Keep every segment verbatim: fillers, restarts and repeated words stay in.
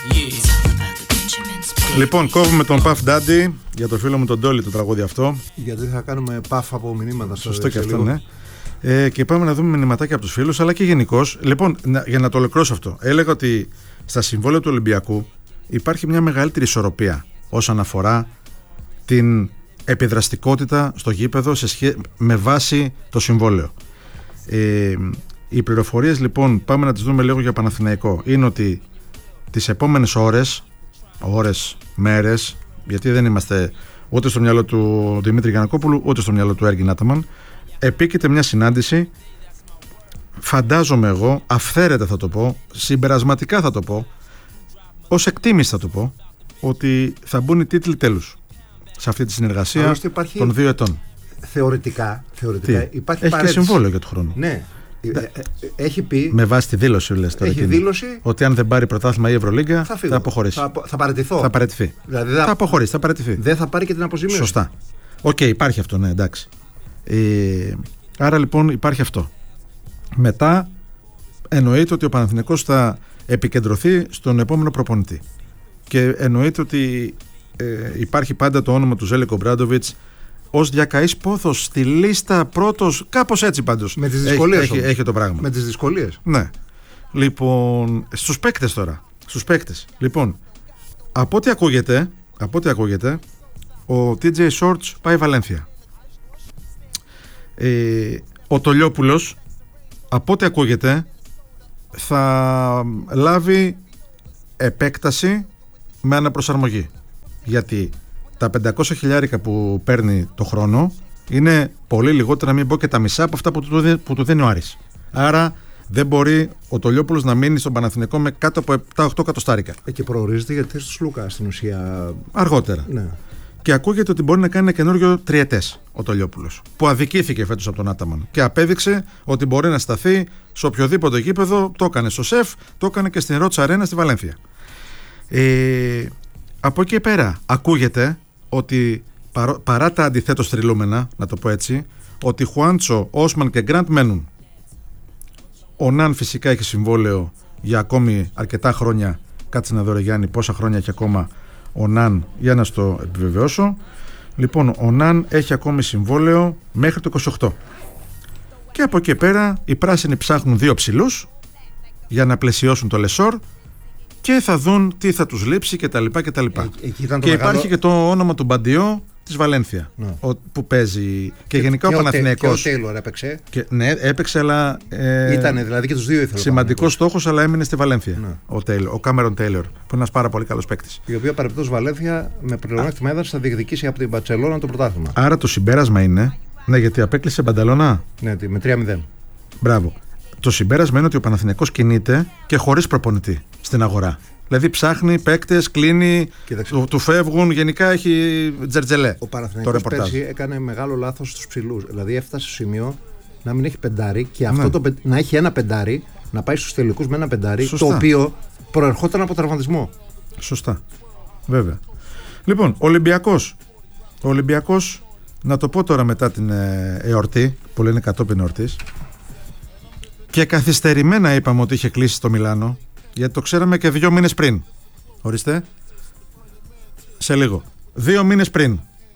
Λοιπόν, κόβουμε τον Puff Daddy για το φίλο μου τον Ντόλι το τραγούδι αυτό. Γιατί θα κάνουμε puff από μηνύματα. Σωστό και αυτό, ναι. Ε, και πάμε να δούμε μηνυματάκια από τους φίλους, αλλά και γενικώς. Λοιπόν, να, για να το ολοκληρώσω αυτό, έλεγα ότι στα συμβόλαια του Ολυμπιακού υπάρχει μια μεγαλύτερη ισορροπία όσον αφορά την επιδραστικότητα στο γήπεδο σε σχέ... με βάση το συμβόλαιο. Ε, οι πληροφορίες λοιπόν, πάμε να τις δούμε λίγο για Παναθηναϊκό, είναι ότι τις επόμενες ώρες, ώρες, μέρες, γιατί δεν είμαστε ούτε στο μυαλό του Δημήτρη Γιαννακόπουλου ούτε στο μυαλό του Έργη Νάταμαν, επίκειται μια συνάντηση, φαντάζομαι εγώ, αυθαίρετα θα το πω, συμπερασματικά θα το πω, ως εκτίμηση θα το πω, ότι θα μπουν οι τίτλοι τέλους σε αυτή τη συνεργασία των δύο ετών. Θεωρητικά, θεωρητικά υπάρχει έχει παρέτηση. Και συμβόλαιο για του χρόνου. Ναι. Έχει πει. Με βάση τη δήλωση, λες τώρα. Έχει δήλωση. Ότι αν δεν πάρει πρωτάθλημα ή Ευρωλίγκα θα, θα αποχωρήσει. Θα, θα παραιτηθώ. Θα παραιτηθεί. Δηλαδή, θα, θα αποχωρήσει, θα παραιτηθεί. Δεν θα πάρει και την αποζημίωση. Σωστά. Οκ, okay, υπάρχει αυτό, ναι, εντάξει. Ε, άρα λοιπόν υπάρχει αυτό. Μετά εννοείται ότι ο Παναθηναϊκός θα επικεντρωθεί στον επόμενο προπονητή. Και εννοείται ότι ε, υπάρχει πάντα το όνομα του Ζέλικο Μπράντοβιτς ως διακαής πόθος στη λίστα πρώτος, κάπως έτσι πάντως. Με τις δυσκολίες έχει, έχει, έχει το πράγμα. Με τις δυσκολίες. Ναι. Λοιπόν, στους παίκτες τώρα. Στους παίκτες. Λοιπόν, από ό,τι ακούγεται, από ό,τι ακούγεται, ο τι τζέι Shorts πάει Βαλένθια. Ε, ο Τολιόπουλος, από ό,τι ακούγεται, θα λάβει επέκταση με αναπροσαρμογή. Γιατί τα πεντακόσια χιλιάρικα που παίρνει το χρόνο είναι πολύ λιγότερα, μην πω και τα μισά από αυτά που του, που του δίνει ο Άρης. Άρα δεν μπορεί ο Τολιόπουλος να μείνει στον Παναθηναϊκό με κάτω από επτά οκτώ εκατοστάρικα. Ε, και προορίζεται για τη θέση του Σλούκα στην ουσία. Αργότερα. Ναι. Και ακούγεται ότι μπορεί να κάνει ένα καινούριο τριετές ο Τολιόπουλος, που αδικήθηκε φέτος από τον Άταμαν και απέδειξε ότι μπορεί να σταθεί σε οποιοδήποτε γήπεδο. Το έκανε στο ΣΕΦ, το έκανε και στην Ρότσα Αρένα στη Βαλένθια. Ε, από εκεί πέρα ακούγεται ότι παρά, παρά τα αντιθέτως θρυλούμενα, να το πω έτσι, ότι Χουάντσο, Όσμαν και Γκραντ μένουν. Ο Ναν φυσικά έχει συμβόλαιο για ακόμη αρκετά χρόνια. Κάτσε να δω, ρε Γιάννη, πόσα χρόνια έχει ακόμα ο Ναν, για να στο επιβεβαιώσω. Λοιπόν, ο Ναν έχει ακόμη συμβόλαιο μέχρι το είκοσι οκτώ. Και από εκεί πέρα οι πράσινοι ψάχνουν δύο ψηλούς για να πλαισιώσουν το Λεσόρ και θα δουν τι θα τους λείψει κτλ. Και, και, και μεγάλο... υπάρχει και το όνομα του Μπαντιό της Βαλένθια, ναι, ο, που παίζει και, και γενικά και ο Παναθηναϊκός. Και ο Τέιλορ έπαιξε. Και, ναι, έπαιξε, αλλά. Ε, Ήτανε δηλαδή και τους δύο ήθελε. Σημαντικός στόχος, αλλά έμεινε στη Βαλένθια. Ναι. Ο, Τέιλορ, ο Κάμερον Τέιλορ, που είναι ένας πάρα πολύ καλός παίκτης. Η οποία παρεπτός Βαλένθια με πλεονέκτημα έδραση θα διεκδικήσει από την Μπαρσελόνα το πρωτάθλημα. Άρα το συμπέρασμα είναι. Ναι, γιατί απέκλεισε Μπανταλώνα. Ναι, με τρία μηδέν. Μπράβο. Το συμπέρασμα είναι ότι ο Παναθηναϊκός κινείται και χωρίς προπονητή στην αγορά. Δηλαδή ψάχνει παίκτες, κλείνει, του, του φεύγουν, γενικά έχει τζερτζελέ. Ο Παναθηναϊκός πέρσι έκανε μεγάλο λάθος στους ψηλούς. Δηλαδή έφτασε στο σημείο να μην έχει πεντάρι και αυτό, ναι, το, να έχει ένα πεντάρι, να πάει στους τελικούς με ένα πεντάρι. Σωστά. Το οποίο προερχόταν από τραυματισμό. Σωστά. Βέβαια. Λοιπόν, Ολυμπιακός. Ο Ολυμπιακός, να το πω τώρα μετά την ε, εορτή, που λένε κατόπιν εορτής, και καθυστερημένα είπαμε ότι είχε κλείσει στο Μιλάνο. Γιατί το ξέραμε και δύο μήνες πριν. Ορίστε. Σε λίγο. Δύο μήνες πριν.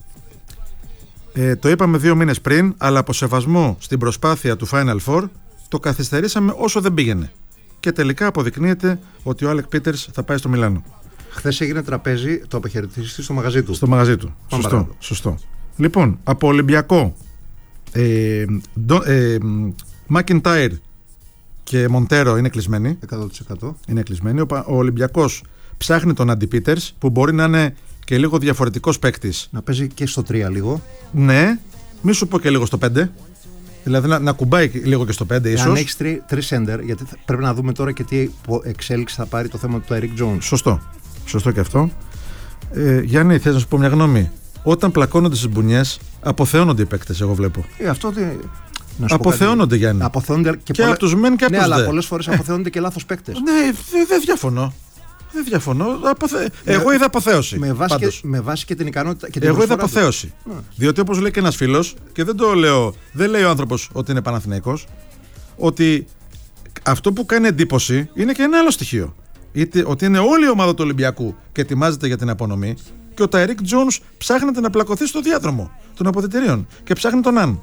Ε, το είπαμε δύο μήνες πριν, αλλά από σεβασμό στην προσπάθεια του Final Four το καθυστερήσαμε όσο δεν πήγαινε. Και τελικά αποδεικνύεται ότι ο Άλεκ Πίτερς θα πάει στο Μιλάνο. Χθες έγινε τραπέζι, το αποχαιρετήσει στο μαγαζί του. Στο μαγαζί του. Σωστό, σωστό. Λοιπόν, από Ολυμπιακό, ε, ε, Μακιντάιρ και Μοντέρο είναι κλεισμένοι. εκατό τοις εκατό. Είναι κλεισμένοι. Ο, ο Ολυμπιακός ψάχνει τον Άντι Πίτερς, που μπορεί να είναι και λίγο διαφορετικός παίκτης. Να παίζει και στο τρία λίγο. Ναι, μη σου πω και λίγο στο πέντε. Δηλαδή να, να κουμπάει λίγο και στο πέντε ίσως. Αν έχεις τρεις σέντερ, γιατί πρέπει να δούμε τώρα και τι εξέλιξη θα πάρει το θέμα του Eric Jones. Σωστό. Σωστό και αυτό. Ε, Γιάννη, θες να σου πω μια γνώμη? Όταν πλακώνονται στις μπουνιές, αποθεώνονται οι παίκτες, εγώ βλέπω. Ε, αυτό τι. Αποθεώνονται, Γιάννη. Αποθεώνονται και, και πολλα... από τους μεν και από ναι, τους δε. αλλά πολλές φορές αποθεώνονται και λάθος παίκτες. Ναι, δεν δε διαφωνώ. Δεν διαφωνώ. Αποθε... Με... Εγώ είδα αποθέωση. Με βάση, και, με βάση και την ικανότητα και την Εγώ είδα αποθέωση. Mm. Διότι όπως λέει και ένας φίλος, και δεν το λέω, δεν λέει ο άνθρωπος ότι είναι Παναθηναϊκός, ότι αυτό που κάνει εντύπωση είναι και ένα άλλο στοιχείο. είτε ότι είναι όλη η ομάδα του Ολυμπιακού και ετοιμάζεται για την απονομή, και ο Ταϊρίκ Τζόνς ψάχνεται να πλακωθεί στο διάδρομο των αποδυτηρίων και ψάχνει τον Αν.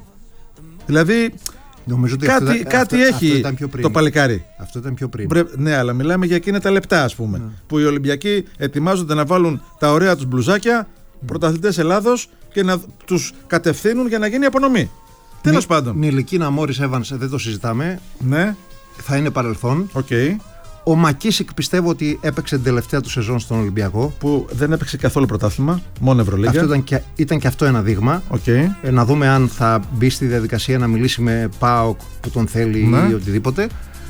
Δηλαδή. Νομίζω ότι κάτι, αυτό, κάτι αυτό, έχει αυτό το παλικάρι. Αυτό ήταν πιο πριν. Μπρε, ναι, αλλά μιλάμε για εκείνα τα λεπτά, ας πούμε. Ναι. Που οι Ολυμπιακοί ετοιμάζονται να βάλουν τα ωραία τους μπλουζάκια, mm. πρωταθλητές Ελλάδος, και να τους κατευθύνουν για να γίνει απονομή. Τέλος πάντων. Νιλικίνα Μόρις Εύανς, δεν το συζητάμε. Ναι. Θα είναι παρελθόν. Okay. Ο Μακίσικ πιστεύω ότι έπαιξε την τελευταία του σεζόν στον Ολυμπιακό. Που δεν έπαιξε καθόλου πρωτάθλημα, μόνο Ευρωλίγκα. Αυτό ήταν και, ήταν και αυτό ένα δείγμα. Okay. Ε, να δούμε αν θα μπει στη διαδικασία να μιλήσει με ΠΑΟΚ που τον θέλει, ναι, ή οτιδήποτε.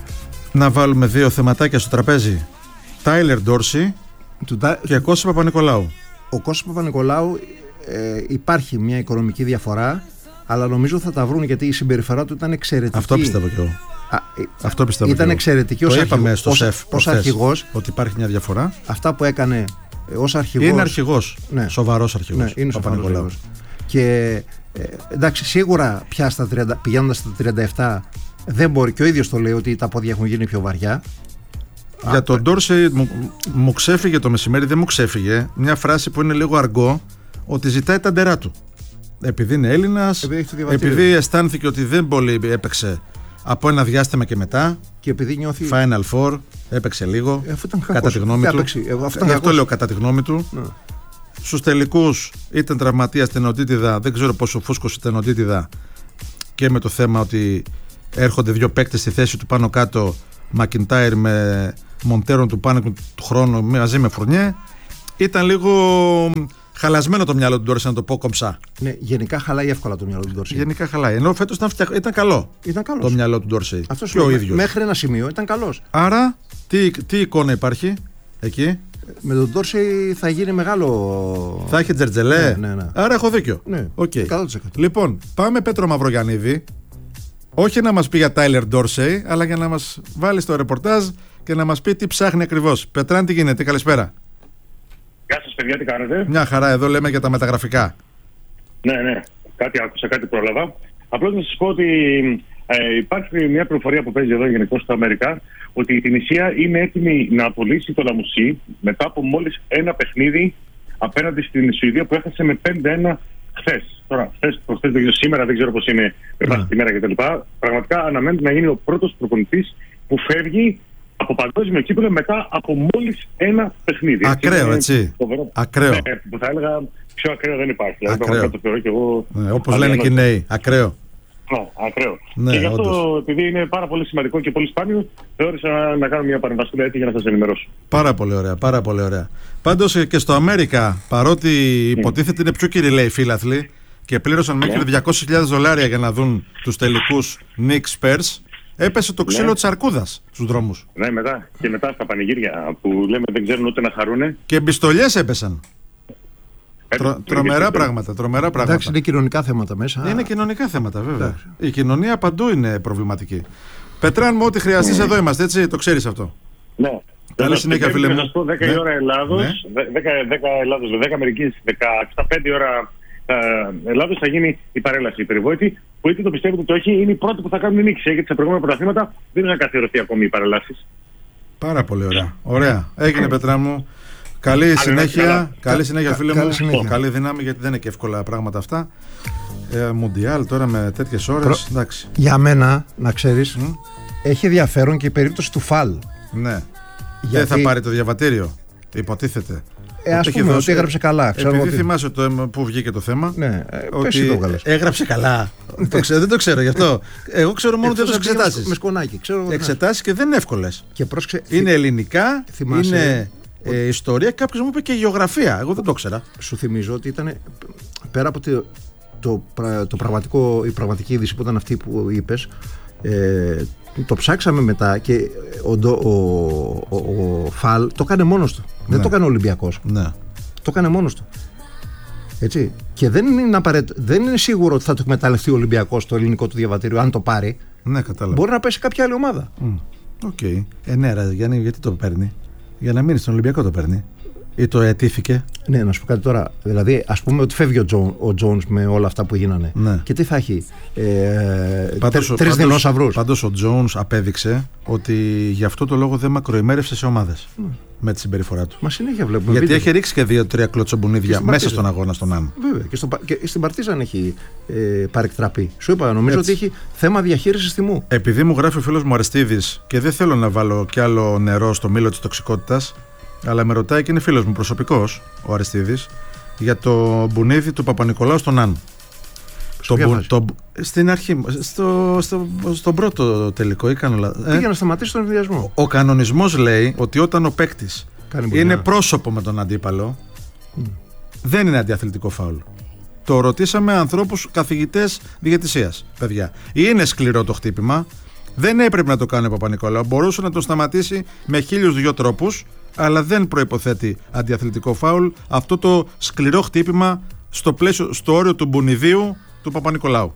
Να βάλουμε δύο θεματάκια στο τραπέζι. Τάιλερ Ντόρσι του... και Κώστας Παπα-Νικολάου. Ο Κώστας Παπα-Νικολάου, ε, υπάρχει μια οικονομική διαφορά, αλλά νομίζω θα τα βρουν, γιατί η συμπεριφορά του ήταν εξαιρετική. Αυτό πιστεύω και εγώ. Α, Αυτό πιστεύω. Ήταν εξαιρετική ως, αρχηγ... ως, στο ως, σεφ, ως αρχηγός. Ότι υπάρχει μια διαφορά. Αυτά που έκανε ως αρχηγός. Είναι αρχηγός. Ναι. Σοβαρός αρχηγός. Ναι, είναι σοβαρός αρχηγός. Και ε, εντάξει, σίγουρα πια στα τριάντα, πηγαίνοντας στα τριάντα επτά, δεν μπορεί, και ο ίδιος το λέει, ότι τα πόδια έχουν γίνει πιο βαριά. Για τον Ντόρσεϊ μου, μου ξέφυγε το μεσημέρι, δεν μου ξέφυγε μια φράση που είναι λίγο αργό, ότι ζητάει τα ντερά του. Επειδή είναι Έλληνας, επειδή, επειδή αισθάνθηκε ότι δεν πολύ έπαιξε από ένα διάστημα και μετά. Και επειδή νιώθει. Final Four, έπαιξε λίγο. Ε, κατά τη γνώμη του. Γι' αυτό λέω κατά τη γνώμη του. Ναι. Στους τελικούς ήταν τραυματίας στην οτίτιδα, δεν ξέρω πόσο φούσκος ήταν οτίτιδα, και με το θέμα ότι έρχονται δύο παίκτες στη θέση του πάνω κάτω, Μακιντάιρ με Μοντέρον του πάνω του χρόνου μαζί με Φουρνιέ. Ήταν λίγο χαλασμένο το μυαλό του Ντόρσεϊ, να το πω κομψά. Ναι, γενικά χαλάει εύκολα το μυαλό του Ντόρσεϊ. Γενικά χαλάει. Ενώ φέτος ήταν, φτια... ήταν καλό. Ήταν καλός. Το μυαλό του Ντόρσεϊ. Αυτό και ο ίδιος. Μέχρι ένα σημείο ήταν καλός. Άρα, τι, τι εικόνα υπάρχει εκεί? Με τον Ντόρσεϊ θα γίνει μεγάλο. Θα έχει τζερτζελέ. Ναι, ναι, ναι. Άρα έχω δίκιο. Ναι, okay. εκατό τοις εκατό. Λοιπόν, πάμε Πέτρο Μαυρογιαννίδη. Όχι να μας πει για Τάιλερ Ντόρσεϊ, αλλά για να μας βάλει στο ρεπορτάζ και να μας πει τι ψάχνει ακριβώς. Πετράν, τι γίνεται? Καλησπέρα. Γεια σας παιδιά, τι κάνετε? Μια χαρά, εδώ λέμε για τα μεταγραφικά. Ναι, ναι, κάτι άκουσα, κάτι πρόλαβα. Απλώς να σας πω ότι ε, υπάρχει μια πληροφορία που παίζει εδώ γενικώς στα Αμερικά, ότι η Τινησία είναι έτοιμη να απολύσει το Λαμουσί μετά από μόλις ένα παιχνίδι απέναντι στην Σουηδία που έχασε με πέντε ένα χθες. Τώρα, χθες, προχθές, δεν ξέρω, σήμερα δεν ξέρω πώς είναι με βάση τη μέρα κτλ. Πραγματικά αναμένεται να γίνει ο πρώτος προπονητής που φεύγει από παγκόσμιο κύπελλο μετά από μόλις ένα παιχνίδι. Ακραίο, έτσι. έτσι. Ακραίο. Ναι, που θα έλεγα πιο ακραίο δεν υπάρχει. Ακραίο. Το θεωρώ και εγώ. Ναι, όπως λένε και οι νέοι. Ακραίο. Ναι, ακραίο. Ναι, και γι' αυτό, όντως, επειδή είναι πάρα πολύ σημαντικό και πολύ σπάνιο, θεώρησα να κάνω μια παρεμβασούλα έτσι για να σας ενημερώσω. Πάρα πολύ ωραία, πάρα πολύ ωραία. Πάντως και στο Αμέρικα, παρότι υποτίθεται είναι πιο κυριλαίοι οι φίλαθλοι και πλήρωσαν μέχρι ναι. διακόσιες χιλιάδες δολάρια για να δουν τους τελικούς Knicks Spurs, έπεσε το ξύλο ναι. της αρκούδας στους δρόμους. Ναι, μετά και μετά στα πανηγύρια που λέμε δεν ξέρουν ούτε να χαρούνε. Και μπιστολιές έπεσαν. Τρο, τρομερά πράγματα, τρομερά πράγματα. Εντάξει, είναι κοινωνικά θέματα μέσα. Είναι κοινωνικά θέματα, βέβαια. Εντάξει. Η κοινωνία παντού είναι προβληματική. Πετράν μου, ό,τι χρειαστείς εδώ είμαστε, έτσι, το ξέρεις αυτό. Ναι. Καλή συνέχεια, φίλε μου. Θα σας πω δέκα η ώρα Ελλάδος, δέκα Ελλάδος, δέκα Αμερικής, δεκαπέντε η ώρα Ελλάδος θα γίνει η παρέλαση η περιβόητη, που είτε το πιστεύετε ότι το έχει, είναι η πρώτη που θα κάνουν νίκη, γιατί σε προηγούμενα πρωταθλήματα δεν είχαν καθιερωθεί ακόμη οι παρελάσεις. Πάρα πολύ ωραία. Ωραία. Έγινε, Πετρά μου. Καλή Άρα, συνέχεια, καλά. καλή συνέχεια κα, φίλε κα, μου, καλή, καλή δύναμη, γιατί δεν είναι και εύκολα πράγματα αυτά. ε, Μουντιάλ τώρα με τέτοιες ώρες. Προ... Για μένα, να ξέρεις, mm? έχει ενδιαφέρον και η περίπτωση του Φαλ. Ναι, γιατί... δεν θα πάρει το διαβατήριο, υποτίθεται. Ε, ας πούμε ότι έγραψε καλά. Ξέρω επειδή ότι... θυμάσαι το, που βγήκε το θέμα. Ναι, ότι το έγραψε καλά. το ξέρω, δεν το ξέρω γι' αυτό. Εγώ ξέρω μόνο τις εξετάσεις. Με σκονάκι. Εξετάσεις και δεν είναι εύκολες. Πρόσξε... Είναι ελληνικά, θυμάσαι... είναι ε, ιστορία. Κάποιος μου είπε και γεωγραφία. Εγώ δεν το ξέρα. Σου θυμίζω ότι ήταν πέρα από το, το, το πραγματικό, η πραγματική είδηση που ήταν αυτή που είπες. Ε, το ψάξαμε μετά και ο, ο, ο, ο Φαλ το έκανε μόνος του. Ναι. Δεν το έκανε ο Ολυμπιακός. Ναι. Το έκανε μόνος του. Έτσι. Και δεν είναι, απαραίτητο, δεν είναι σίγουρο ότι θα το εκμεταλλευτεί ο Ολυμπιακός το ελληνικό του διαβατήριο. Αν το πάρει, ναι, κατάλαβα. Μπορεί να πέσει κάποια άλλη ομάδα. Οκ. Mm. Okay. Ε, ναι, ρε, γιατί το παίρνει? Για να μείνει στον Ολυμπιακό το παίρνει. ή το αιτήθηκε. Ναι, να σου πω κάτι τώρα. Δηλαδή, ας πούμε ότι φεύγει ο, Τζον, ο Jones με όλα αυτά που γίνανε. Ναι. Και τι θα έχει, ε, πάντως, τρεις πάντως, δεινόσαυρους. Πάντως ο Jones απέδειξε ότι γι' αυτό το λόγο δεν μακροημέρευσε σε ομάδες mm. με τη συμπεριφορά του. Μα συνέχεια βλέπουμε. Γιατί βίντεο. έχει ρίξει και δύο-τρία κλωτσομπουνίδια μέσα στον αγώνα στον Άν. Βέβαια. Και, στο, και στην Παρτίζαν έχει ε, παρεκτραπεί. Σου είπα, νομίζω έτσι. Ότι έχει θέμα διαχείρισης θυμού. Επειδή μου γράφει ο φίλος μου Αριστίδης και δεν θέλω να βάλω κι άλλο νερό στο μήλο της τοξικότητας, αλλά με ρωτάει και είναι φίλος μου προσωπικός, ο Αριστίδης, για το μπουνίδι του Παπα-Νικολάου στον Άν. Το μπου, το, στην αρχή, στο, στο, στον πρώτο τελικό ή κάνω λάθος. Πήγε ε? να σταματήσει τον ενδιασμό. Ο, ο κανονισμός λέει ότι όταν ο παίκτης είναι πρόσωπο με τον αντίπαλο, mm. δεν είναι αντιαθλητικό φάουλ. Το ρωτήσαμε ανθρώπους καθηγητές διαιτησίας, παιδιά. Είναι σκληρό το χτύπημα, δεν έπρεπε να το κάνει ο Παπα-Νικολάου. Μπορούσε να το σταματήσει με χίλιους δυο τρόπους, αλλά δεν προϋποθέτει αντιαθλητικό φάουλ αυτό το σκληρό χτύπημα στο, πλαίσιο, στο όριο του μπουνιδίου του Παπα-Νικολάου.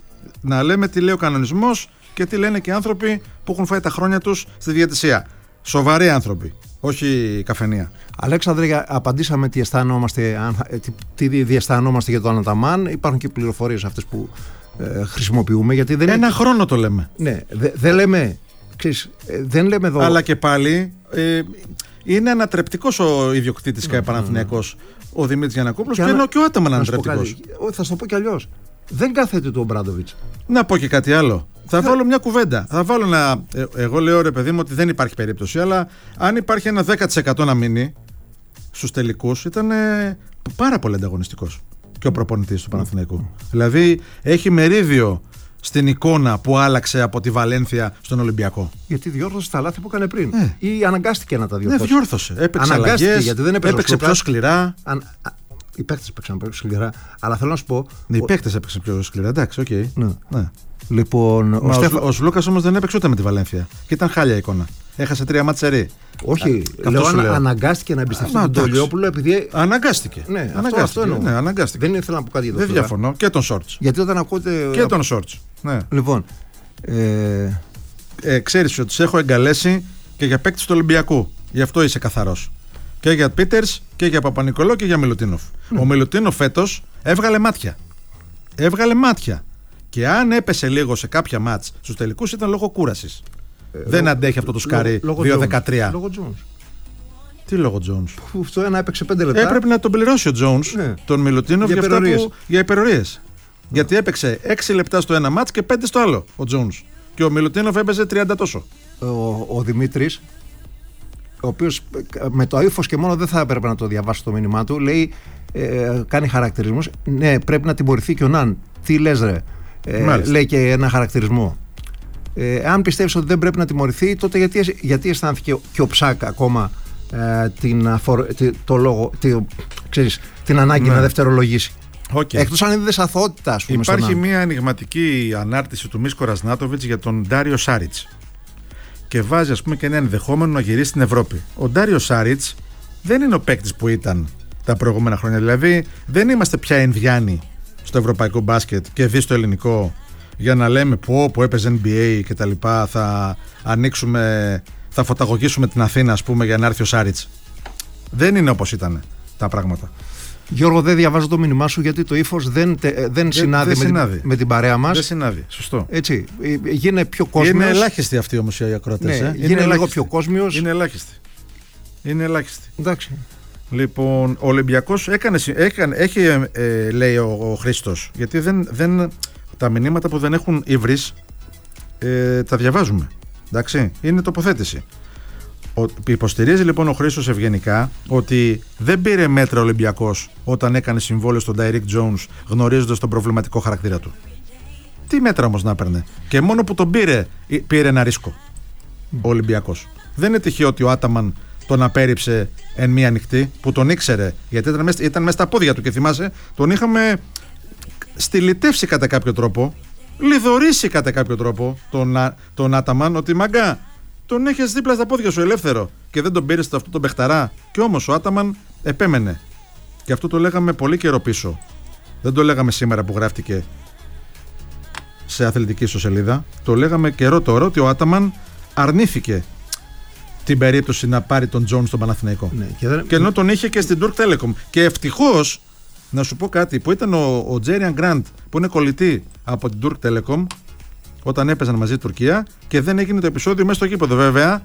Να λέμε τι λέει ο κανονισμός και τι λένε και οι άνθρωποι που έχουν φάει τα χρόνια τους στη διαιτησία. Σοβαροί άνθρωποι, όχι καφενεία. Αλέξανδρε, απαντήσαμε τι, αισθανόμαστε, τι, τι διαισθανόμαστε για τον Αταμάν. Υπάρχουν και πληροφορίες αυτές που ε, χρησιμοποιούμε. Γιατί δεν Ένα είναι... χρόνο το λέμε. Ναι, δεν δε λέμε, ξέρεις, δεν λέμε εδώ... Αλλά και πάλι ε, είναι ανατρεπτικός ο ιδιοκτήτης και Παναθηναϊκός, ο Δημήτρης Γιαννακόπουλος, και, και είναι και ο Άταμαν ανατρεπτικός. Θα σου το πω κι αλλιώς. Δεν κάθεται του ο Μπράντοβιτς. Να πω και κάτι άλλο. Θα βάλω μια κουβέντα. Θα βάλω ένα. Ε, εγώ λέω ρε παιδί μου ότι δεν υπάρχει περίπτωση, αλλά αν υπάρχει ένα δέκα τοις εκατό να μείνει στους τελικούς, ήταν ε, πάρα πολύ ανταγωνιστικός και ο προπονητής του Παναθηναϊκού. Mm. Δηλαδή έχει μερίδιο στην εικόνα που άλλαξε από τη Βαλένθια στον Ολυμπιακό. Γιατί διόρθωσε τα λάθη που έκανε πριν. Ε. Ή αναγκάστηκε να τα διορθώσει. Ναι, διόρθωσε. Έπαιξε αλλαγές, γιατί δεν έπαιξε, έπαιξε πιο σκληρά. Αν... Οι παίκτες έπαιξαν πιο σκληρά. Αλλά θέλω να σου πω. Ναι, οι παίκτες έπαιξαν πιο σκληρά. Εντάξει, οκ. Okay. Ναι. Ναι. Λοιπόν, ο, ο, Στέφα... ο Σλούκας όμως δεν έπαιξε ούτε με τη Βαλένθια. Και ήταν χάλια εικόνα. Έχασε τρία μάτς σερί. Όχι, Α, λέω, ανα, λέω αναγκάστηκε να εμπιστευτεί τον Τολιόπουλο επειδή. Αναγκάστηκε. Ναι, αναγκάστηκε. Αυτό, αυτό ναι, αναγκάστηκε. Δεν ήθελα να πω κάτι για το Δεν διαφωνώ. Και τον Σόρτς. Γιατί όταν ακούτε. Και τον Σόρτς. Ναι. Λοιπόν. Ε... Ε, ξέρεις ότι σε έχω εγκαλέσει και για παίκτης του Ολυμπιακού. Γι' αυτό είσαι καθαρός. Και για Πίτερς και για Παπα-Νικολάου και για Μιλουτίνοφ. Mm. Ο Μιλουτίνοφ φέτος έβγαλε μάτια. Έβγαλε μάτια. Και αν έπεσε λίγο σε κάποια μάτς στους τελικούς ήταν λόγω κούρασης. Ε, Δεν λόγω, αντέχει αυτό το σκάρι δύο δεκατρία. Λόγω Jones. Τι λόγω Jones? Που αυτό ένα έπαιξε πέντε λεπτά. Έπρεπε να τον πληρώσει ο Jones, ναι. τον Μιλουτίνοφ, για, για, που, για υπερορίες. Ναι. Γιατί έπαιξε έξι λεπτά στο ένα μάτς και πέντε στο άλλο ο Jones. Και ο Μιλουτίνοφ έπαιζε τριάντα τόσο. Ο, ο Δημήτρης, ο οποίος με το ύφος και μόνο δεν θα έπρεπε να το διαβάσει το μήνυμά του, λέει, ε, κάνει χαρακτηρισμούς. Ναι, πρέπει να τιμωρηθεί και ο Ναν. Τι λες ρε? Ε, λέει και ένα χαρακτηρισμό. Ε, αν πιστεύεις ότι δεν πρέπει να τιμωρηθεί, τότε γιατί, γιατί αισθάνθηκε και ο Ψάκ ακόμα ε, την, αφορ, το λόγο, τη, ξέρεις, την ανάγκη ναι. να δευτερολογήσει? Okay. Εκτός αν είδες αθωότητα, ας πούμε. Υπάρχει μια ενιγματική ανάρτηση του Μίσκο Ρασνάτοβιτς για τον Ντάριο Σάριτς και βάζει ας πούμε και ένα ενδεχόμενο να γυρίσει στην Ευρώπη. Ο Ντάριο Σάριτς δεν είναι ο παίκτης που ήταν τα προηγούμενα χρόνια. Δηλαδή δεν είμαστε πια Ινδιάνοι στο ευρωπαϊκό μπάσκετ και δει στο ελληνικό για να λέμε που όπου έπαιζε N B A και τα λοιπά, θα ανοίξουμε, θα φωταγωγήσουμε την Αθήνα ας πούμε για να έρθει ο Σάριτς. Δεν είναι όπως ήταν τα πράγματα. Γιώργο, δεν διαβάζω το μήνυμά σου γιατί το ύφος δεν, δεν, δεν συνάδει, με, συνάδει. Την, με την παρέα μας. Δεν συνάδει, σωστό. Έτσι, γίνε πιο κόσμιος. Είναι ελάχιστοι αυτοί όμως οι ακροατές. Ναι, ε. Γίνε λίγο πιο κόσμιος. Είναι ελάχιστοι. Είναι ελάχιστοι. Εντάξει. Λοιπόν, ο Ολυμπιακός έκανε, έκανε, έχει, ε, λέει ο, ο Χρήστος, γιατί δεν, δεν, τα μηνύματα που δεν έχουν ύβρις ε, τα διαβάζουμε. Εντάξει, είναι τοποθέτηση. Ο, υποστηρίζει λοιπόν ο Χρήστος ευγενικά ότι δεν πήρε μέτρα ο Ολυμπιακός όταν έκανε συμβόλαιο στον Ντάιρικ Τζόουνς γνωρίζοντας τον προβληματικό χαρακτήρα του. Τι μέτρα όμως να έπαιρνε? Και μόνο που τον πήρε, πήρε ένα ρίσκο ο Ολυμπιακός. Δεν είναι τυχαίο ότι ο Άταμαν τον απέρριψε εν μία νυχτή, που τον ήξερε, γιατί ήταν μέσα, ήταν μέσα στα πόδια του και θυμάσαι, τον είχαμε στυλιτεύσει κατά κάποιο τρόπο, λιδωρήσει κατά κάποιο τρόπο τον, τον Άταμαν, ότι μαγκά, τον έχεις δίπλα στα πόδια σου ελεύθερο και δεν τον πήρες σε αυτό τον παιχταρά. Και όμως ο Άταμαν επέμενε. Και αυτό το λέγαμε πολύ καιρό πίσω. Δεν το λέγαμε σήμερα που γράφτηκε σε αθλητική ιστοσελίδα. Το λέγαμε καιρό τώρα ότι ο Άταμαν αρνήθηκε την περίπτωση να πάρει τον Τζον στον Παναθηναϊκό. Ναι, και, δεν... και ενώ τον είχε και στην Turk Telecom. Και ευτυχώς, να σου πω κάτι, που ήταν ο, ο Τζέριαν Γκραντ, που είναι κολλητή από την Turk Telecom, όταν έπαιζαν μαζί Τουρκία, και δεν έγινε το επεισόδιο μέσα στο γήπεδο. Βέβαια,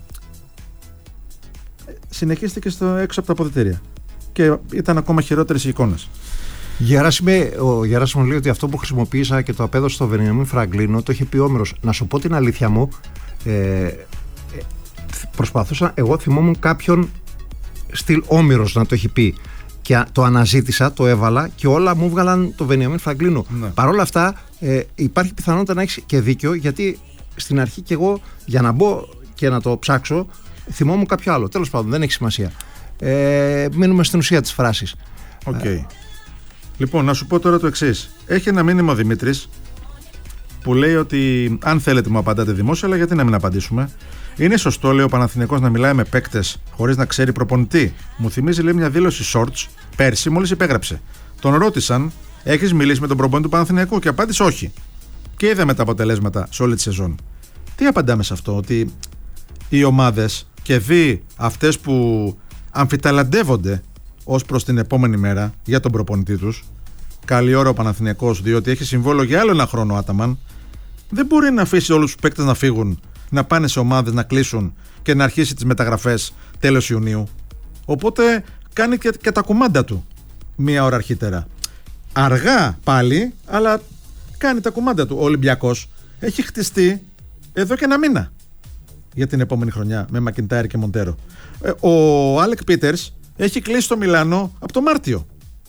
συνεχίστηκε στο, έξω από τα αποδυτήρια. Και ήταν ακόμα χειρότερες οι εικόνες. Γεράσιμε, ο Γεράσιμο λέει ότι αυτό που χρησιμοποίησα και το απέδωσα στο Βενιαμίν Φραγκλίνο το είχε πει ο Όμηρος. Να σου πω την αλήθεια μου, ε, προσπαθούσα, εγώ θυμόμουν κάποιον στυλ Όμηρος να το έχει πει. Και το αναζήτησα, το έβαλα και όλα μου βγάλαν το Βενιαμίν Φραγκλίνο. Ναι. Παρ' όλα αυτά, ε, υπάρχει πιθανότητα να έχεις και δίκιο, γιατί στην αρχή και εγώ για να μπω και να το ψάξω, θυμόμουν κάποιο άλλο. Τέλος πάντων, δεν έχει σημασία. Ε, μείνουμε στην ουσία της φράσης. Οκ. Okay. Ε, Λοιπόν, να σου πω τώρα το εξής. Έχει ένα μήνυμα ο Δημήτρης που λέει ότι αν θέλετε μου απαντάτε δημόσια, αλλά γιατί να μην απαντήσουμε. Είναι σωστό, λέει ο Παναθηναϊκός, να μιλάει με παίκτες χωρίς να ξέρει προπονητή. Μου θυμίζει, λέει, μια δήλωση shorts πέρσι, μόλις υπέγραψε. Τον ρώτησαν, έχεις μιλήσει με τον προπονητή του Παναθηναϊκού? Και απάντησε όχι. Και είδαμε τα αποτελέσματα σε όλη τη σεζόν. Τι απαντάμε σε αυτό, ότι οι ομάδες και δει αυτές που αμφιταλαντεύονται ως προς την επόμενη μέρα για τον προπονητή τους, καλή ώρα ο Παναθηναϊκός, διότι έχει συμβόλαιο για άλλο ένα χρόνο Άταμαν, δεν μπορεί να αφήσει όλους τους παίκτες να φύγουν, να πάνε σε ομάδες να κλείσουν και να αρχίσει τις μεταγραφές τέλος Ιουνίου. Οπότε κάνει και, και τα κουμάντα του μία ώρα αρχίτερα. Αργά πάλι, αλλά κάνει τα κουμάντα του. Ο Ολυμπιακός έχει χτιστεί εδώ και ένα μήνα για την επόμενη χρονιά με Μακιντάιρ και Μοντέρο. Ο Άλεκ Πίτερς έχει κλείσει το Μιλάνο από το Μάρτιο.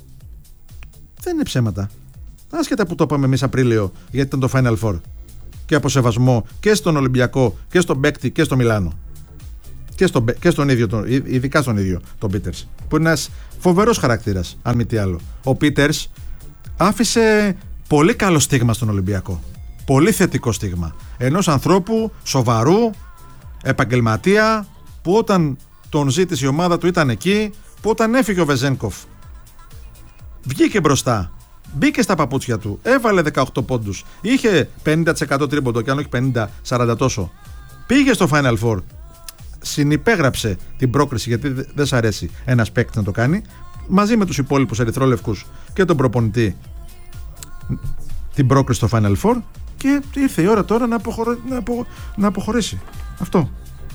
Δεν είναι ψέματα. Άσχετα που το είπαμε εμείς Απρίλιο, γιατί ήταν το Final Four. Και από σεβασμό και στον Ολυμπιακό και στον παίκτη και στο Μιλάνο. Και, στο, και στον ίδιο, τον, ειδικά στον ίδιο τον Πίτερς. Που είναι ένας φοβερός χαρακτήρας, αν μη τι άλλο. Ο Πίτερς άφησε πολύ καλό στίγμα στον Ολυμπιακό. Πολύ θετικό στίγμα. Ενός ανθρώπου σοβαρού, επαγγελματία, που όταν τον ζήτησε η ομάδα του ήταν εκεί, που όταν έφυγε ο Βεζένκοφ βγήκε μπροστά, μπήκε στα παπούτσια του, έβαλε δεκαοκτώ πόντους, είχε πενήντα τοις εκατό τρίποντο και αν όχι πενήντα σαράντα τόσο, πήγε στο Final Four, συνυπέγραψε την πρόκριση, γιατί δεν σ' αρέσει ένας παίκτης να το κάνει, μαζί με τους υπόλοιπους ερυθρόλευκους και τον προπονητή, την πρόκριση στο Final Four, και ήρθε η ώρα τώρα να, αποχωρ... να, απο... να αποχωρήσει. Αυτό.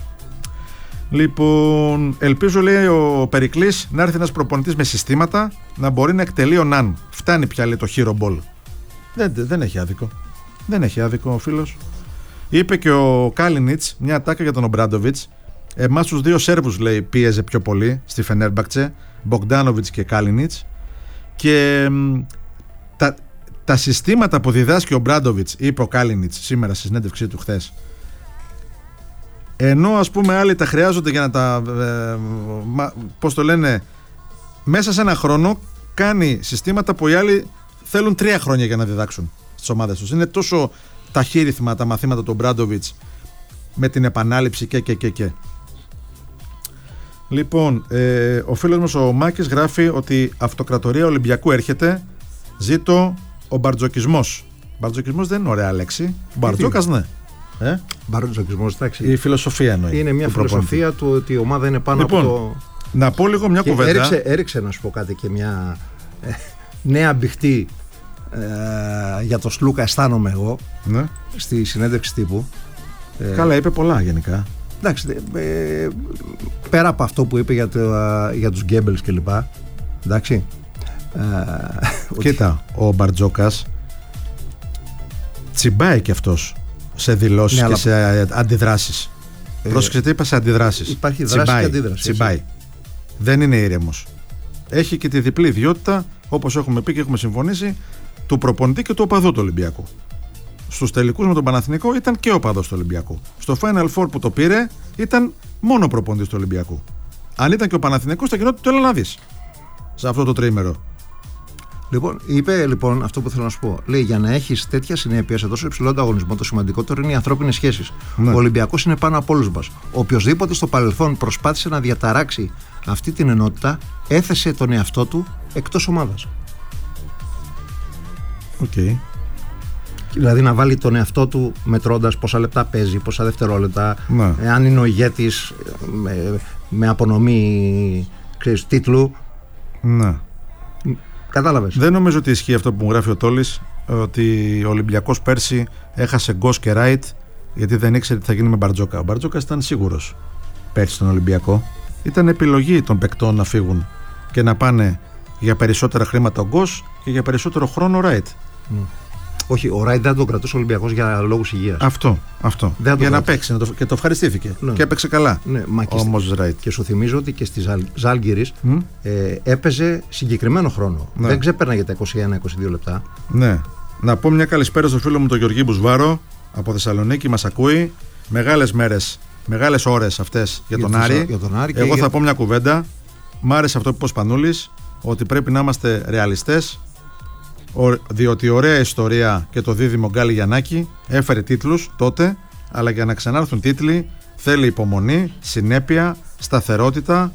Λοιπόν, ελπίζω, λέει ο Περικλής, να έρθει ένας προπονητής με συστήματα να μπορεί να εκτελεί ο Ναν. Φτάνει πια, λέει, το hero ball. Δεν, δεν έχει άδικο. Δεν έχει άδικο ο φίλος. Είπε και ο Κάλινιτς μια ατάκα για τον Ομπράντοβιτς. Εμάς τους δύο Σέρβους, λέει, πίεζε πιο πολύ στη Φενέρμπακτσε, Μπογκντάνοβιτς και Κάλινιτς. Και μ, τα, τα συστήματα που διδάσκει ο Ομπράντοβιτς, είπε ο Κάλινιτς σήμερα στη συνέντευξή του χθες, ενώ ας πούμε άλλοι τα χρειάζονται για να τα ε, μα, πώς το λένε, μέσα σε ένα χρόνο κάνει συστήματα που οι άλλοι θέλουν τρία χρόνια για να διδάξουν στις ομάδες τους. Είναι τόσο ταχύρυθμα τα μαθήματα του Μπράντοβιτς με την επανάληψη και και και και λοιπόν, ε, ο φίλος μας ο Μάκης γράφει ότι αυτοκρατορία Ολυμπιακού έρχεται, ζήτω ο μπαρτζοκισμός. Μπαρτζοκισμός δεν είναι ωραία λέξη, μπαρτζόκας ναι. Ε? Μπαρτζοκισμός, εντάξει. Η φιλοσοφία εννοεί. Είναι μια φιλοσοφία του ότι η ομάδα είναι πάνω λοιπόν, από το. Να πω λίγο μια και κουβέντα. Έριξε, έριξε να σου πω κάτι και μια ε, νέα μπηχτή ε, για το Σλούκα, αισθάνομαι εγώ, ναι, στη συνέντευξη τύπου. Καλά, είπε πολλά γενικά. Εντάξει, ε, πέρα από αυτό που είπε για, το, για τους Γκέμπελς κλπ. Εντάξει. Ε, Κοίτα, ότι... ο Μπαρτζόκας τσιμπάει κι αυτός σε δηλώσεις, ναι, και αλλά... σε αντιδράσεις. Ε, Πρόσεξε τι είπα, σε αντιδράσεις. Υπάρχει δράση τσιμπάει, και αντίδραση. Τσιμπάει. Έτσι. Δεν είναι ήρεμος. Έχει και τη διπλή ιδιότητα, όπως έχουμε πει και έχουμε συμφωνήσει, του προπονητή και του οπαδού του Ολυμπιακού. Στους τελικούς με τον Παναθηναϊκό ήταν και οπαδός του Ολυμπιακού. Στο Final Four που το πήρε ήταν μόνο προπονητής του Ολυμπιακού. Αν ήταν και ο Παναθηναϊκός, θα γινόταν το έλα να δεις σε αυτό το τρίμερο. Λοιπόν, είπε λοιπόν αυτό που θέλω να σου πω. Λέει, για να έχεις τέτοια συνέπεια σε τόσο υψηλό ανταγωνισμό, το σημαντικότερο είναι οι ανθρώπινες σχέσεις. Ναι. Ο Ολυμπιακός είναι πάνω από όλους μας. Οποιοσδήποτε στο παρελθόν προσπάθησε να διαταράξει αυτή την ενότητα, έθεσε τον εαυτό του εκτός ομάδας. Οκ. Okay. Δηλαδή να βάλει τον εαυτό του μετρώντας πόσα λεπτά παίζει, πόσα δευτερόλεπτα, Ναι. αν είναι ο ηγέτης με, με απονομή, ξέρεις, τίτλου. Ναι. Κατάλαβες. Δεν νομίζω ότι ισχύει αυτό που μου γράφει ο Τόλης, ότι ο Ολυμπιακός πέρσι έχασε Γκος και Ράιτ γιατί δεν ήξερε τι θα γίνει με Μπαρτζόκα. Ο Μπαρτζόκας ήταν σίγουρος πέρσι στον Ολυμπιακό. Ήταν επιλογή των παικτών να φύγουν και να πάνε για περισσότερα χρήματα ο Γκος και για περισσότερο χρόνο ο Ράιτ. Mm. Όχι, ο Ράιτ δεν τον κρατούσε ο Ολυμπιακός για λόγους υγείας. Αυτό, αυτό. Για κρατούσε. να παίξει να το, και το ευχαριστήθηκε. Ναι. Και έπαιξε καλά. Ναι, μα και όμως στη, Ράιτ. Και σου θυμίζω ότι και στη Ζάλγκιρις mm? ε, έπαιζε συγκεκριμένο χρόνο. Ναι. Δεν ξέπαιρναγε τα είκοσι ένα είκοσι δύο λεπτά. Ναι. Να πω μια καλησπέρα στο φίλο μου τον Γεωργή Μπουσβάρο από Θεσσαλονίκη, μας ακούει. Μεγάλες μέρες, μεγάλες ώρες αυτές για, για τον Άρη. Για τον Άρη. Εγώ θα για... πω μια κουβέντα. Μ' άρεσε αυτό που είπε ο Σπανούλης, ότι πρέπει να είμαστε ρεαλιστές, διότι η ωραία ιστορία και το δίδυμο Γκάλι Γιαννάκη έφερε τίτλους τότε, αλλά για να ξανάρθουν τίτλοι θέλει υπομονή, συνέπεια, σταθερότητα,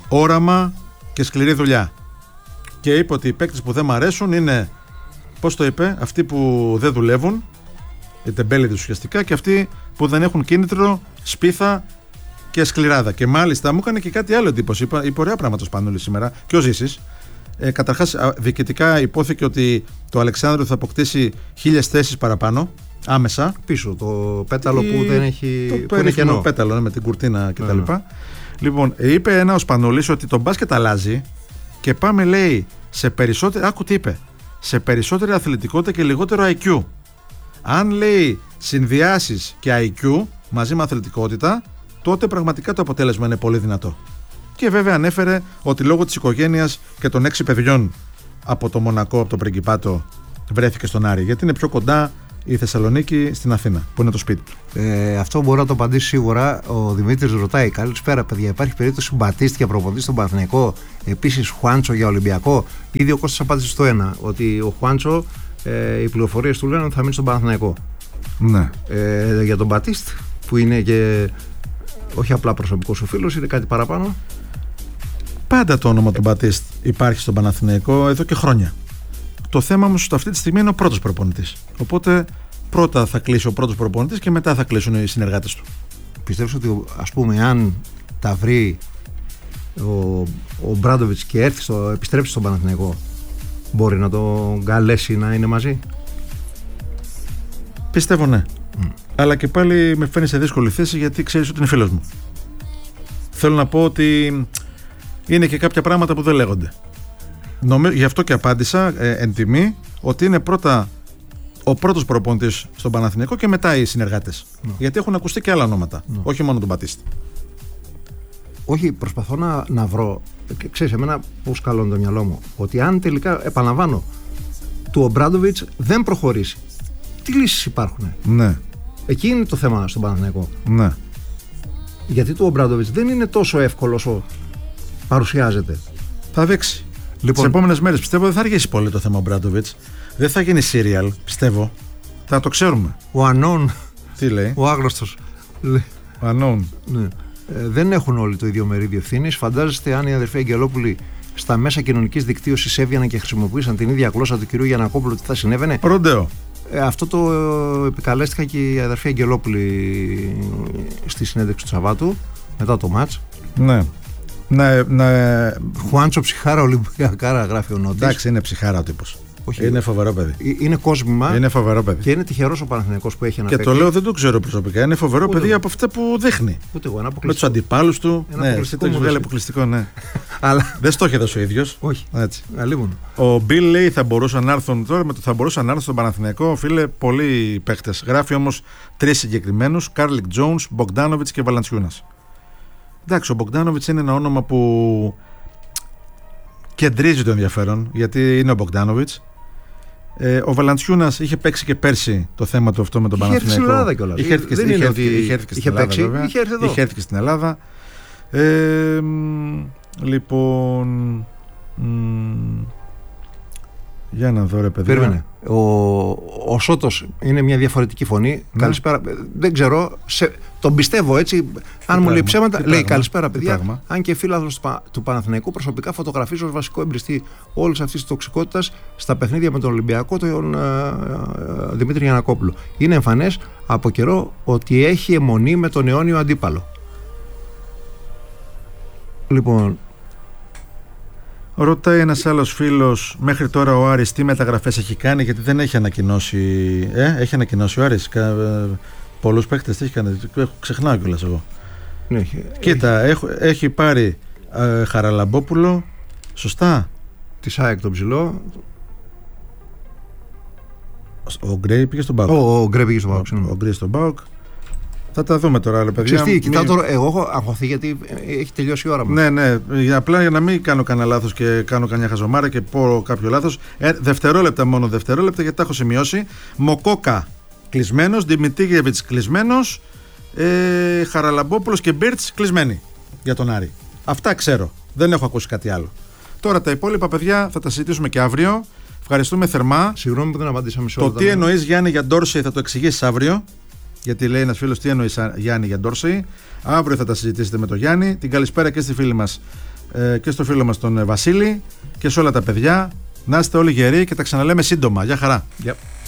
όραμα και σκληρή δουλειά. Και είπε ότι οι παίκτες που δεν μ' αρέσουν είναι, πώς το είπε, αυτοί που δεν δουλεύουν, οι τεμπέληδες ουσιαστικά, και αυτοί που δεν έχουν κίνητρο, σπίθα και σκληράδα. Και μάλιστα μου έκανε και κάτι άλλο εντύπωση. Είπα, είπε ωραία πράγματα ο Σπανούλης σήμερα και ο Ζήσης. Ε, καταρχάς, διοικητικά υπόθηκε ότι το Αλεξάνδριο θα αποκτήσει χίλιες θέσεις παραπάνω, άμεσα. Πίσω, το πέταλο η... που δεν έχει. Το που είναι κενό. πέταλο, ναι, με την κουρτίνα κτλ. Yeah. Λοιπόν, είπε ένα ο Σπανούλης ότι το μπάσκετ αλλάζει και πάμε, λέει, σε περισσότερη. Άκου τι είπε. Σε περισσότερη αθλητικότητα και λιγότερο άι κιου. Αν, λέει, συνδυάσεις και άι κιου μαζί με αθλητικότητα, τότε πραγματικά το αποτέλεσμα είναι πολύ δυνατό. Και βέβαια ανέφερε ότι λόγω της οικογένειας και των έξι παιδιών από το Μονακό, από το Πριγκιπάτο, βρέθηκε στον Άρη. Γιατί είναι πιο κοντά η Θεσσαλονίκη στην Αθήνα, που είναι το σπίτι του. Ε, αυτό μπορεί να το απαντήσει σίγουρα. Ο Δημήτρης ρωτάει: καλησπέρα, παιδιά. Υπάρχει περίπτωση Μπατίστη για προπονητή στον Παναθηναϊκό, επίσης Χουάντσο για Ολυμπιακό? Ήδη ο Κώστας απάντησε στο ένα, ότι ο Χουάντσο, ε, οι πληροφορίες του λένε ότι θα μείνει στον Παναθηναϊκό. Ναι. Ε, για τον Μπατίστη, που είναι και όχι απλά προσωπικός ο φίλος, είναι κάτι παραπάνω. Πάντα το όνομα του Μπατίστ υπάρχει στον Παναθηναϊκό εδώ και χρόνια. Το θέμα όμως αυτή τη στιγμή είναι ο πρώτος προπονητής. Οπότε πρώτα θα κλείσει ο πρώτος προπονητής και μετά θα κλείσουν οι συνεργάτες του. Πιστεύεις ότι, ας πούμε, αν τα βρει ο, ο Μπράντοβιτς και έρθει στο, επιστρέψει στον Παναθηναϊκό, μπορεί να τον καλέσει να είναι μαζί? Πιστεύω ναι. Mm. Αλλά και πάλι με φαίνει σε δύσκολη θέση, γιατί ξέρεις ότι είναι φίλος μου. Θέλω να πω ότι είναι και κάποια πράγματα που δεν λέγονται. Νομίζω, γι' αυτό και απάντησα ε, εν τιμή ότι είναι πρώτα ο πρώτος προπονητής στον Παναθηναϊκό και μετά οι συνεργάτες. Mm. Γιατί έχουν ακουστεί και άλλα ονόματα, mm. όχι μόνο τον Μπατίστη. Όχι, προσπαθώ να, να βρω. Ξέρεις, εμένα πώς καλώνει το μυαλό μου, ότι αν τελικά, επαναλαμβάνω, του Ομπράντοβιτς δεν προχωρήσει, τι λύσεις υπάρχουν? Ναι. Εκεί είναι το θέμα στον Παναθηναϊκό. Ναι. Γιατί του Ομπράντοβιτς δεν είναι τόσο εύκολο όσο παρουσιάζεται. Θα δείξει. Λοιπόν, τις επόμενες μέρες πιστεύω δεν θα αργήσει πολύ το θέμα ο Μπράντοβιτς. Δεν θα γίνει serial, πιστεύω. Θα το ξέρουμε. Ο Ανών. Τι λέει? Ο άγνωστος. Ο Ανών. Ναι. Ε, δεν έχουν όλοι το ίδιο μερίδιο ευθύνης. Φαντάζεστε αν οι αδερφοί Αγγελόπουλοι στα μέσα κοινωνικής δικτύωσης έβγαιναν και χρησιμοποίησαν την ίδια γλώσσα του κυρίου Γιαννακόπουλου, τι θα συνέβαινε? Ροντέο. Ε, αυτό το επικαλέστηκαν και οι αδερφοί Αγγελόπουλοι στη συνέντευξη του Σαββάτου μετά το μάτς. Ναι. Ναι, ναι. Χουάντσο ψυχάρα Ολυμπιακάρα, γράφει ο Νότης. Εντάξει, είναι ψυχάρα ο τύπος. Όχι, είναι φοβερό παιδί. Είναι κόσμημα. Είναι φοβερό παιδί. Και είναι τυχερός ο Παναθηναϊκός που έχει ένα και παίκτη. το λέω, δεν το ξέρω προσωπικά. Είναι φοβερό Ούτε παιδί εγώ. Από αυτά που δείχνει. Ούτε εγώ, ένα με τους αντιπάλους του. Ένα ναι, αποκλειστικό. Το έχει βγάλει αποκλειστικό, ναι. Αλλά... δεν στο έχει δώσει ο ίδιος. Όχι. Έτσι. Αλίμονο. Ο Μπιλ λέει θα μπορούσαν να έρθουν τώρα με το θα μπορούσαν να έρθουν στον Παναθηναϊκό. Φίλε, πολλοί παίχτες. Γράφει όμως τρεις συγκεκριμένους: Κάρλικ Τζόουνς, Μπογκντάνοβιτς και Βαλαντσιούνας. Εντάξει, ο Μπογκντάνοβιτς είναι ένα όνομα που κεντρίζει το ενδιαφέρον, γιατί είναι ο Μπογκντάνοβιτς. Ε, ο Βαλαντσιούνας είχε παίξει και πέρσι το θέμα του αυτό με τον Παναθηναϊκό. Είχε έρθει στην Ελλάδα κιόλας. Είχε έρθει και στην Ελλάδα. Είχε, είχε έρθει και στην Ελλάδα, παίξει, βέβαια. Είχε έρθει, εδώ. Είχε έρθει και στην Ελλάδα. Ε, λοιπόν. Μ, Για να δω, ρε παιδιά. Περίμενε. Ο, ο Σότος είναι μια διαφορετική φωνή. Ναι. Καλησπέρα. Δεν ξέρω. Σε, τον πιστεύω έτσι. Τι αν πράγμα, μου λέει ψέματα, λέει πράγμα, καλησπέρα, παιδιά. Πράγμα. Αν και φίλαθλος του, του Παναθηναϊκού, προσωπικά φωτογραφίζω ως βασικό εμπριστή όλης αυτής της τοξικότητας στα παιχνίδια με τον Ολυμπιακό, τον uh, Δημήτρη Γιαννακόπουλο. Είναι εμφανές από καιρό ότι έχει αιμονή με τον αιώνιο αντίπαλο. Λοιπόν. Ρωτάει ένας άλλος φίλος, μέχρι τώρα ο Άρης τι μεταγραφές έχει κάνει, γιατί δεν έχει ανακοινώσει. Ε, έχει ανακοινώσει ο Άρης κα, ε, πολλούς παίκτες, τι έχει κάνει, ξεχνάω κιόλας εγώ. Ναι, Κοίτα, έχει, έχει πάρει ε, Χαραλαμπόπουλο, σωστά. Τη ΑΕΚ τον ψηλό. Ο Γκρέι πήγε στον ΠΑΟΚ. Ο, ο Γκρέι πήγε στον ΠΑΟΚ. Ο, ο Γκρέι στον ΠΑΟΚ. Θα τα δούμε τώρα, ρε παιδιά. Ξεστή, κοιτάω τώρα, εγώ έχω αγχωθεί γιατί έχει τελειώσει η ώρα μου. Ναι, ναι. Απλά για να μην κάνω κανένα λάθος και κάνω κανένα χαζομάρα και πω κάποιο λάθος. Ε, δευτερόλεπτα μόνο, δευτερόλεπτα γιατί τα έχω σημειώσει. Μοκόκα κλεισμένος, Δημητρίγεβιτς κλεισμένος, ε, Χαραλαμπόπουλος και Μπίρτς κλεισμένοι για τον Άρη. Αυτά ξέρω. Δεν έχω ακούσει κάτι άλλο. Τώρα τα υπόλοιπα, παιδιά, θα τα συζητήσουμε και αύριο. Ευχαριστούμε θερμά. Συγγνώμη που δεν απαντήσαμε σε όλα. Το τι εννοείς, Γιάννη, για Ντόρσεϊ θα το εξηγήσεις αύριο. Γιατί λέει ένας φίλος, τι εννοείς, Γιάννη, για Ντόρσεϊ. Αύριο θα τα συζητήσετε με τον Γιάννη. Την καλησπέρα και στη φίλη μας ε, και στο φίλο μας τον Βασίλη και σε όλα τα παιδιά. Να είστε όλοι γεροί και τα ξαναλέμε σύντομα. Γεια χαρά. Yep.